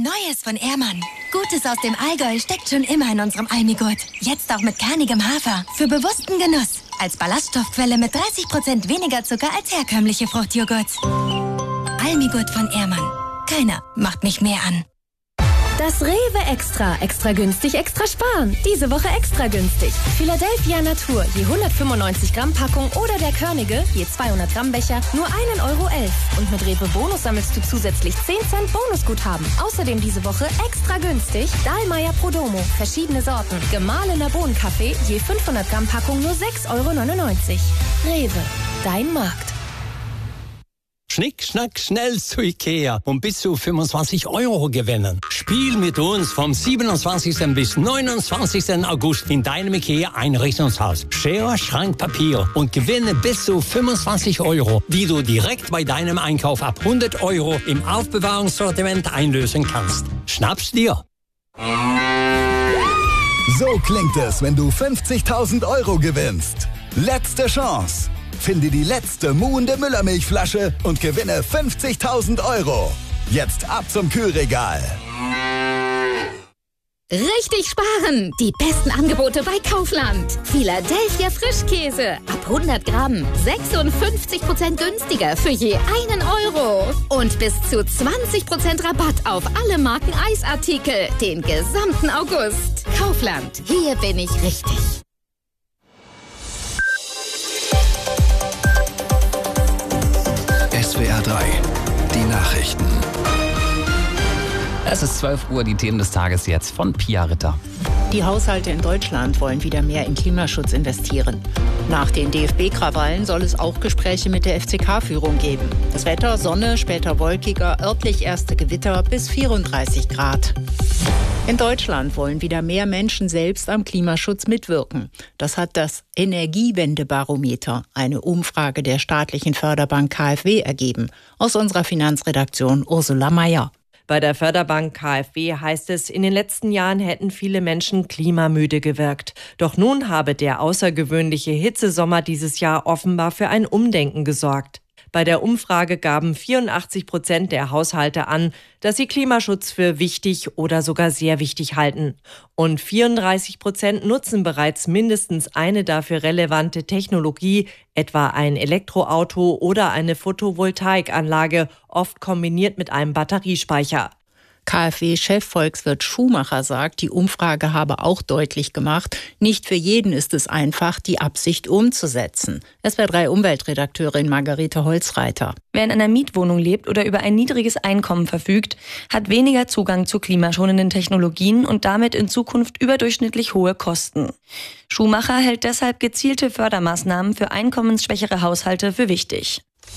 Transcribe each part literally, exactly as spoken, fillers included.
Neues von Ehrmann. Gutes aus dem Allgäu steckt schon immer in unserem Almigurt. Jetzt auch mit kernigem Hafer. Für bewussten Genuss. Als Ballaststoffquelle mit dreißig Prozent weniger Zucker als herkömmliche Fruchtjoghurts. Almigurt von Ehrmann. Keiner macht mich mehr an. Das Rewe Extra. Extra günstig, extra sparen. Diese Woche extra günstig. Philadelphia Natur, je hundertfünfundneunzig Gramm Packung oder der Körnige, je zweihundert Gramm Becher, nur ein Euro elf. Und mit Rewe Bonus sammelst du zusätzlich zehn Cent Bonusguthaben. Außerdem diese Woche extra günstig Dahlmeier Prodomo, verschiedene Sorten. Gemahlener Bohnenkaffee, je fünfhundert Gramm Packung nur sechs Euro neunundneunzig. Rewe, dein Markt. Schnick, schnack, schnell zu Ikea und bis zu fünfundzwanzig Euro gewinnen. Spiel mit uns vom siebenundzwanzigsten bis neunundzwanzigsten August in deinem Ikea-Einrichtungshaus. Schere, Schrank, Papier und gewinne bis zu fünfundzwanzig Euro, die du direkt bei deinem Einkauf ab hundert Euro im Aufbewahrungssortiment einlösen kannst. Schnapp's dir! So klingt es, wenn du fünfzigtausend Euro gewinnst. Letzte Chance. Finde die letzte muhende Müllermilchflasche und gewinne fünfzigtausend Euro. Jetzt ab zum Kühlregal. Richtig sparen! Die besten Angebote bei Kaufland. Philadelphia Frischkäse. Ab hundert Gramm. sechsundfünfzig Prozent günstiger für je einen Euro. Und bis zu zwanzig Prozent Rabatt auf alle Marken Eisartikel. Den gesamten August. Kaufland. Hier bin ich richtig. S W R drei, die Nachrichten. Es ist zwölf Uhr, die Themen des Tages jetzt von Pia Ritter. Die Haushalte in Deutschland wollen wieder mehr in Klimaschutz investieren. Nach den D F B-Krawallen soll es auch Gespräche mit der F C K-Führung geben. Das Wetter, Sonne, später wolkiger, örtlich erste Gewitter bis vierunddreißig Grad. In Deutschland wollen wieder mehr Menschen selbst am Klimaschutz mitwirken. Das hat das Energiewendebarometer, eine Umfrage der staatlichen Förderbank K f W, ergeben. Aus unserer Finanzredaktion Ursula Mayer. Bei der Förderbank K f W heißt es, in den letzten Jahren hätten viele Menschen klimamüde gewirkt. Doch nun habe der außergewöhnliche Hitzesommer dieses Jahr offenbar für ein Umdenken gesorgt. Bei der Umfrage gaben vierundachtzig Prozent der Haushalte an, dass sie Klimaschutz für wichtig oder sogar sehr wichtig halten. Und vierunddreißig Prozent nutzen bereits mindestens eine dafür relevante Technologie, etwa ein Elektroauto oder eine Photovoltaikanlage, oft kombiniert mit einem Batteriespeicher. K f W-Chef Volkswirt Schumacher sagt, die Umfrage habe auch deutlich gemacht, nicht für jeden ist es einfach, die Absicht umzusetzen. S W R drei Umweltredakteurin Margarete Holzreiter. Wer in einer Mietwohnung lebt oder über ein niedriges Einkommen verfügt, hat weniger Zugang zu klimaschonenden Technologien und damit in Zukunft überdurchschnittlich hohe Kosten. Schumacher hält deshalb gezielte Fördermaßnahmen für einkommensschwächere Haushalte für wichtig.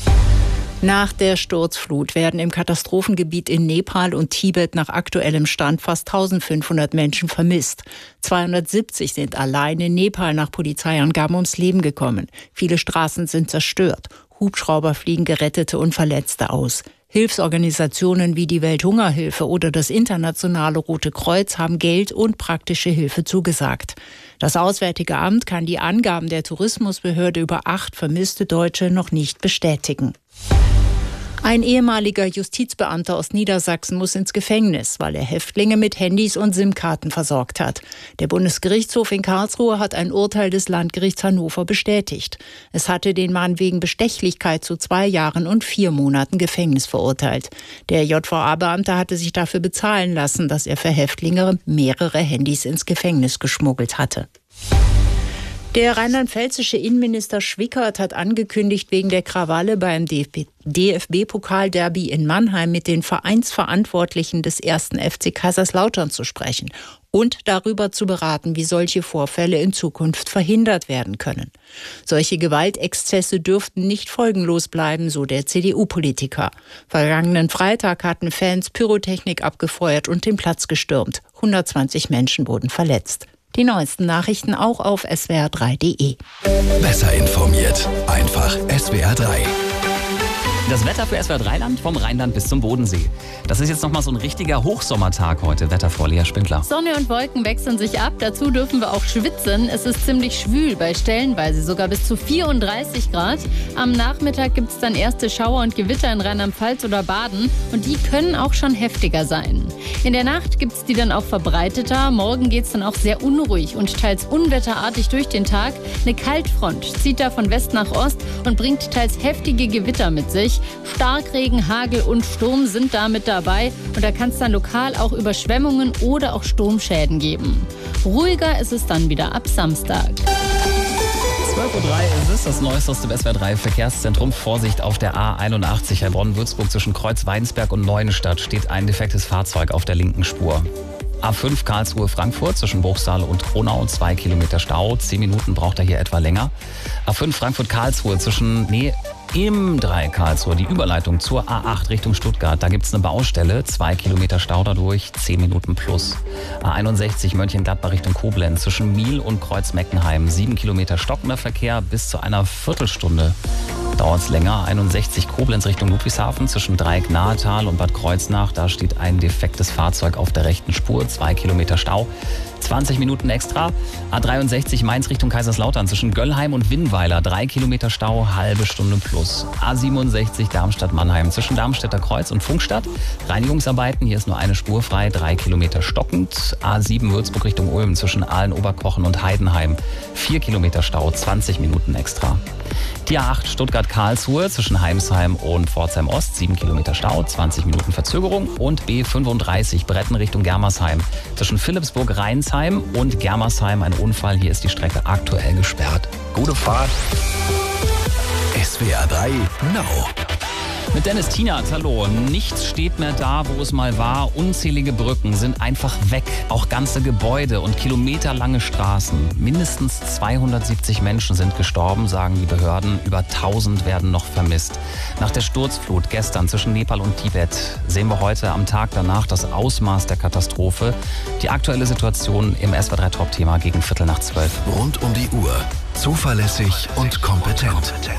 Nach der Sturzflut werden im Katastrophengebiet in Nepal und Tibet nach aktuellem Stand fast eintausendfünfhundert Menschen vermisst. zweihundertsiebzig sind allein in Nepal nach Polizeiangaben ums Leben gekommen. Viele Straßen sind zerstört. Hubschrauber fliegen Gerettete und Verletzte aus. Hilfsorganisationen wie die Welthungerhilfe oder das Internationale Rote Kreuz haben Geld und praktische Hilfe zugesagt. Das Auswärtige Amt kann die Angaben der Tourismusbehörde über acht vermisste Deutsche noch nicht bestätigen. Ein ehemaliger Justizbeamter aus Niedersachsen muss ins Gefängnis, weil er Häftlinge mit Handys und SIM-Karten versorgt hat. Der Bundesgerichtshof in Karlsruhe hat ein Urteil des Landgerichts Hannover bestätigt. Es hatte den Mann wegen Bestechlichkeit zu zwei Jahren und vier Monaten Gefängnis verurteilt. Der J V A-Beamte hatte sich dafür bezahlen lassen, dass er für Häftlinge mehrere Handys ins Gefängnis geschmuggelt hatte. Der rheinland-pfälzische Innenminister Schwickert hat angekündigt, wegen der Krawalle beim D F B-Pokalderby in Mannheim mit den Vereinsverantwortlichen des ersten F C Kaiserslautern zu sprechen und darüber zu beraten, wie solche Vorfälle in Zukunft verhindert werden können. Solche Gewaltexzesse dürften nicht folgenlos bleiben, so der C D U-Politiker. Vergangenen Freitag hatten Fans Pyrotechnik abgefeuert und den Platz gestürmt. hundertzwanzig Menschen wurden verletzt. Die neuesten Nachrichten auch auf S W R drei Punkt D E. Besser informiert, einfach S W R drei. Das Wetter für S W R drei Land vom Rheinland bis zum Bodensee. Das ist jetzt nochmal so ein richtiger Hochsommertag heute. Wetterfrau Lea Spindler. Sonne und Wolken wechseln sich ab. Dazu dürfen wir auch schwitzen. Es ist ziemlich schwül, bei stellenweise sogar bis zu vierunddreißig Grad. Am Nachmittag gibt es dann erste Schauer und Gewitter in Rheinland-Pfalz oder Baden. Und die können auch schon heftiger sein. In der Nacht gibt es die dann auch verbreiteter. Morgen geht es dann auch sehr unruhig und teils unwetterartig durch den Tag. Eine Kaltfront zieht da von West nach Ost und bringt teils heftige Gewitter mit sich. Starkregen, Hagel und Sturm sind da mit dabei und da kann es dann lokal auch Überschwemmungen oder auch Sturmschäden geben. Ruhiger ist es dann wieder ab Samstag. zwölf Uhr drei ist es, das Neueste aus dem S W R drei Verkehrszentrum. Vorsicht auf der A einundachtzig Heilbronn-Würzburg zwischen Kreuzweinsberg und Neuenstadt steht ein defektes Fahrzeug auf der linken Spur. A fünf Karlsruhe-Frankfurt zwischen Bruchsal und Kronau, zwei Kilometer Stau. Zehn Minuten braucht er hier etwa länger. A fünf Frankfurt-Karlsruhe zwischen, nee, im drei Karlsruhe, die Überleitung zur A acht Richtung Stuttgart. Da gibt es eine Baustelle, zwei Kilometer Stau dadurch, zehn Minuten plus. A einundsechzig Mönchengladbach Richtung Koblenz zwischen Miel und Kreuz-Meckenheim. sieben Kilometer stockender Verkehr, bis zu einer Viertelstunde dauert es länger. einundsechzig Koblenz Richtung Ludwigshafen zwischen Dreieck-Nahetal und Bad Kreuznach. Da steht ein defektes Fahrzeug auf der rechten Spur, zwei Kilometer Stau. zwanzig Minuten extra. A dreiundsechzig Mainz Richtung Kaiserslautern zwischen Göllheim und Winnweiler. drei Kilometer Stau, halbe Stunde plus. A siebenundsechzig Darmstadt-Mannheim zwischen Darmstädter Kreuz und Funkstadt. Reinigungsarbeiten, hier ist nur eine Spur frei, drei Kilometer stockend. A sieben Würzburg Richtung Ulm zwischen Aalen-Oberkochen und Heidenheim. vier Kilometer Stau, zwanzig Minuten extra. Die A acht Stuttgart-Karlsruhe zwischen Heimsheim und Pforzheim-Ost, sieben Kilometer Stau, zwanzig Minuten Verzögerung. Und B fünfunddreißig Bretten Richtung Germersheim zwischen Philippsburg-Rheinsheim und Germersheim. Ein Unfall, hier ist die Strecke aktuell gesperrt. Gute Fahrt. S W R drei Now. Mit Dennis Tienert, hallo. Nichts steht mehr da, wo es mal war. Unzählige Brücken sind einfach weg. Auch ganze Gebäude und kilometerlange Straßen. Mindestens zweihundertsiebzig Menschen sind gestorben, sagen die Behörden. Über tausend werden noch vermisst. Nach der Sturzflut gestern zwischen Nepal und Tibet sehen wir heute am Tag danach das Ausmaß der Katastrophe. Die aktuelle Situation im S W R drei Top-Thema gegen Viertel nach zwölf. Rund um die Uhr. Zuverlässig und kompetent.